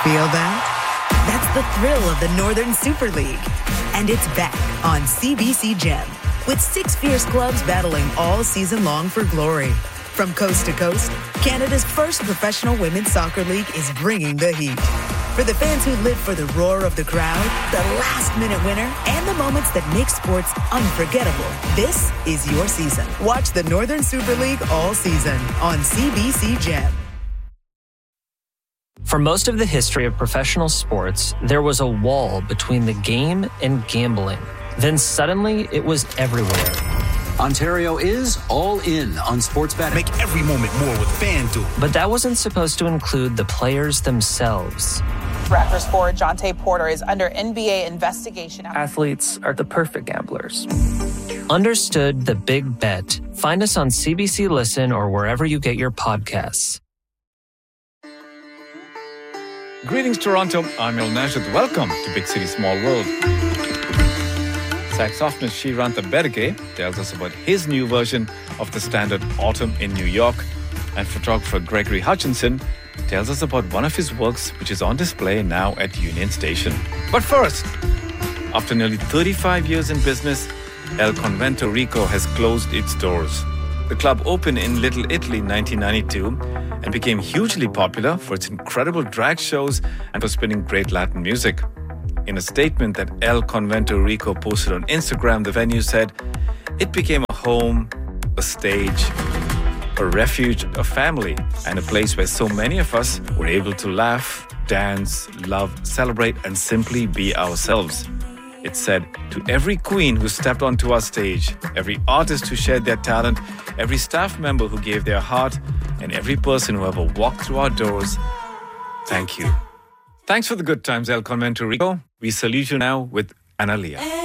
Feel that? That's the thrill of the Northern Super League. And it's back on CBC Gem, with 6 fierce clubs battling all season long for glory. From coast to coast, Canada's first professional women's soccer league is bringing the heat. For the fans who live for the roar of the crowd, the last-minute winner, and the moments that make sports unforgettable, this is your season. Watch the Northern Super League all season on CBC Gem. For most of the history of professional sports, there was a wall between the game and gambling. Then suddenly, it was everywhere. Ontario is all in on sports betting. Make every moment more with FanDuel. But that wasn't supposed to include the players themselves. Raptors forward Jontay Porter is under NBA investigation. Athletes are the perfect gamblers. Understood the big bet. Find us on CBC Listen or wherever you get your podcasts. Greetings, Toronto. I'm El Najad. Welcome to Big City, Small World. Saxophonist Srirantha Bedage tells us about his new version of the standard Autumn in New York. And photographer Gregory Hutchinson tells us about one of his works which is on display now at Union Station. But first, after nearly 35 years in business, El Convento Rico has closed its doors. The club opened in Little Italy in 1992 and became hugely popular for its incredible drag shows and for spinning great Latin music. In a statement that El Convento Rico posted on Instagram, the venue said, "It became a home, a stage, a refuge, a family, and a place where so many of us were able to laugh, dance, love, celebrate, and simply be ourselves." It said, "To every queen who stepped onto our stage, every artist who shared their talent, every staff member who gave their heart, and every person who ever walked through our doors, thank you." Thanks for the good times, El Convento Rico. We salute you now with Analia.